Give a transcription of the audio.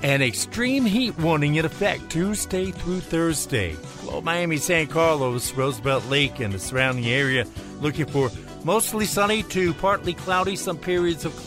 An extreme heat warning in effect Tuesday through Thursday. Well, Miami, San Carlos, Roosevelt Lake, and the surrounding area looking for mostly sunny to partly cloudy, some periods of